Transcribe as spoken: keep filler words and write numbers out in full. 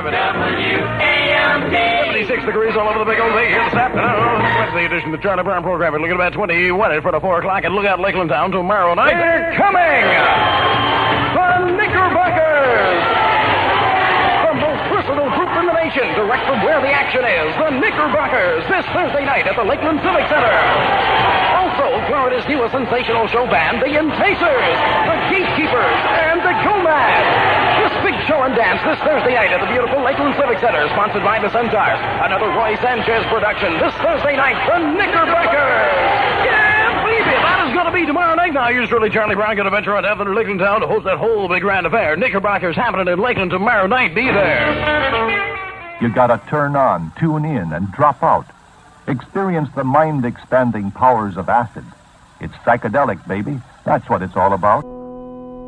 have it. W A M P. seventy-six degrees all over the big old day here this afternoon. Wednesday edition of the Charlie Brown program. We're looking at about twenty minutes for the four o'clock, and look out Lakeland Town tomorrow night. They're coming! The Knickerbockers! The most versatile group in the nation, direct from where the action is. The Knickerbockers, this Thursday night at the Lakeland Civic Center. Also, Florida's newest sensational show band, the Enticers, the Gatekeepers, and the Go-Mads. This big show and dance this Thursday night at the beautiful Lakeland Civic Center, sponsored by the Centaurs. Another Roy Sanchez production this Thursday night, the Knickerbockers. Yeah, believe it, that is going to be tomorrow night. Now, yours truly, Charlie Brown, going to venture out to Lakeland Town to host that whole big grand affair. Knickerbockers happening in Lakeland tomorrow night. Be there. You gotta turn on, tune in, and drop out. Experience the mind-expanding powers of acid. It's psychedelic, baby. That's what it's all about.